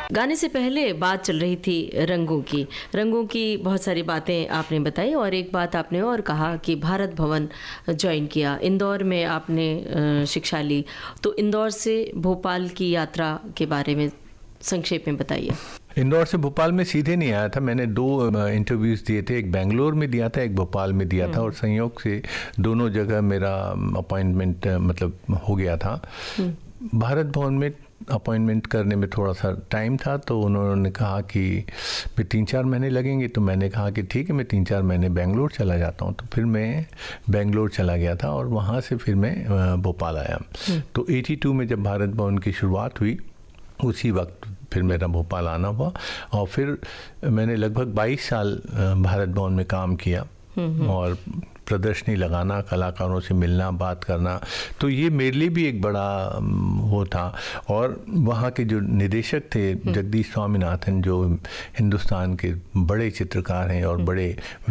गाने से पहले बात चल रही थी रंगों की बहुत सारी बातें आपने बताई, और एक बात आपने और कहा कि भारत भवन ज्वाइन किया, इंदौर में आपने शिक्षा ली। तो इंदौर से भोपाल की यात्रा के बारे में संक्षेप में बताइए। इंदौर से भोपाल में सीधे नहीं आया था, मैंने 2 इंटरव्यूज़ दिए थे, एक बेंगलोर में दिया था, एक भोपाल में दिया था, और संयोग से दोनों जगह मेरा अपॉइंटमेंट मतलब हो गया था। भारत भवन में अपॉइंटमेंट करने में थोड़ा सा टाइम था, तो उन्होंने कहा कि फिर 3-4 महीने लगेंगे, तो मैंने कहा कि ठीक है, मैं 3-4 महीने बेंगलोर चला जाता हूँ। तो फिर मैं बेंगलोर चला गया था और वहाँ से फिर मैं भोपाल आया। तो 82 में जब भारत भवन की शुरुआत हुई, उसी वक्त फिर मेरा भोपाल आना हुआ, और फिर मैंने लगभग 22 साल भारत भवन में काम किया और प्रदर्शनी लगाना, कलाकारों से मिलना, बात करना, तो ये मेरे लिए भी एक बड़ा वो था। और वहाँ के जो निदेशक थे जगदीश स्वामीनाथन, जो हिंदुस्तान के बड़े चित्रकार हैं और बड़े